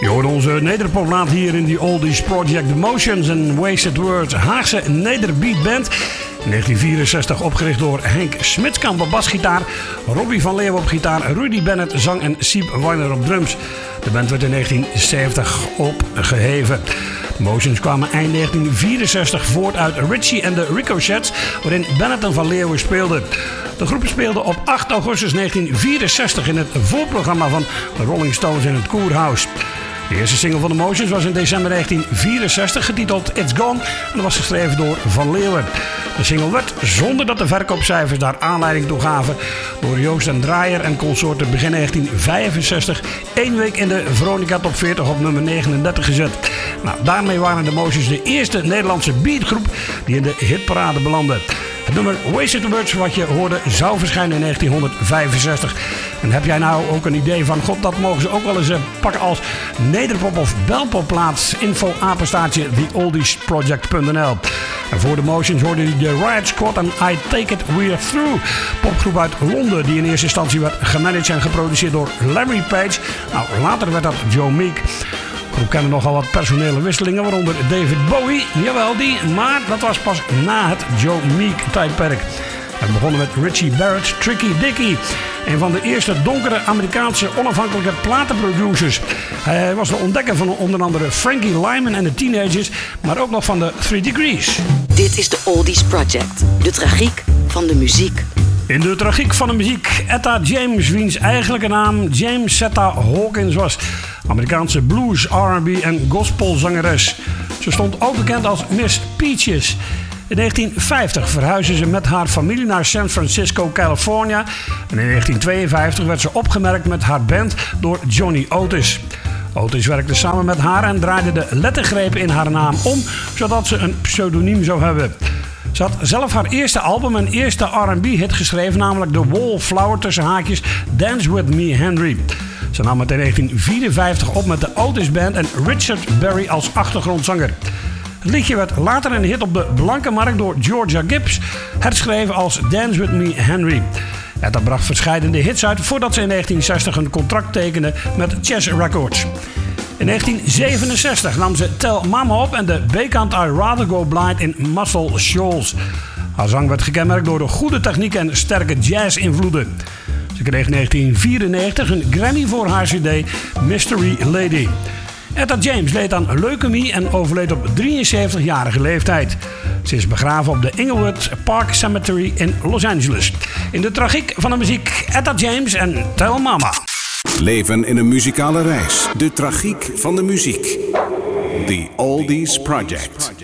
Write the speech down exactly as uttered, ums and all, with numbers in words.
Je hoort onze nederpopplaat hier in die Oldies Project, The Motions and Wasted Words, Haagse nederbeat band. In negentien vierenzestig opgericht door Henk Smitskamp op basgitaar, Robbie van Leeuwen op gitaar, Rudy Bennett zang en Siep Weiner op drums. De band werd in negentien zeventig opgeheven. De Motions kwamen eind negentien vierenzestig voort uit Richie en de Ricochets, waarin Bennett en van Leeuwen speelden. De groep speelde op acht augustus negentien vierenzestig in het voorprogramma van Rolling Stones in het Koerhuis. De eerste single van de Motions was in december negentien vierenzestig getiteld It's Gone en dat was geschreven door Van Leeuwen. De single werd, zonder dat de verkoopcijfers daar aanleiding toe gaven, door Joost en Draaier en consorten begin negentien vijfenzestig één week in de Veronica Top veertig op nummer negenendertig gezet. Nou, daarmee waren de Motions de eerste Nederlandse beatgroep die in de hitparade belandde. Het nummer Wasted Words wat je hoorde zou verschijnen in negentien vijfenzestig. En heb jij nou ook een idee van, god, dat mogen ze ook wel eens uh, pakken als nederpop of belpopplaats? Info apenstaartje the oldies project punt n l. En voor de Motions hoorde je de Riot Squad en I Take It We're Through. Popgroep uit Londen die in eerste instantie werd gemanaged en geproduceerd door Larry Page. Nou, later werd dat Joe Meek. De groep kende nogal wat personele wisselingen, waaronder David Bowie, jawel die, maar dat was pas na het Joe Meek tijdperk. Het begon met Richie Barrett, Tricky Dicky, een van de eerste donkere Amerikaanse onafhankelijke platenproducers. Hij was de ontdekker van onder andere Frankie Lyman en de Teenagers, maar ook nog van de Three Degrees. Dit is de Oldies Project, de tragiek van de muziek. In de tragiek van de muziek, Etta James, wiens eigenlijke naam James Etta Hawkins was. Amerikaanse blues, R en B en gospelzangeres. Ze stond ook bekend als Miss Peaches. In negentien vijftig verhuisde ze met haar familie naar San Francisco, California. En in negentien tweeënvijftig werd ze opgemerkt met haar band door Johnny Otis. Otis werkte samen met haar en draaide de lettergrepen in haar naam om, zodat ze een pseudoniem zou hebben. Ze had zelf haar eerste album en eerste R en B hit geschreven, namelijk The Wallflower tussen haakjes Dance With Me Henry. Ze nam het in negentien vierenvijftig op met de Otis Band en Richard Berry als achtergrondzanger. Het liedje werd later een hit op de blanke markt door Georgia Gibbs, herschreven als Dance With Me Henry. Etta bracht verscheidene hits uit voordat ze in negentien zestig een contract tekende met Chess Records. In negentien zevenenzestig nam ze Tell Mama op en de B-kant I Rather Go Blind in Muscle Shoals. Haar zang werd gekenmerkt door de goede techniek en sterke jazz-invloeden. Ze kreeg in negentien vierennegentig een Grammy voor haar cd Mystery Lady. Etta James leed aan leukemie en overleed op drieënzeventigjarige leeftijd. Ze is begraven op de Inglewood Park Cemetery in Los Angeles. In de tragiek van de muziek, Etta James en Tell Mama. Leven in een muzikale reis. De tragiek van de muziek. The Oldies Project.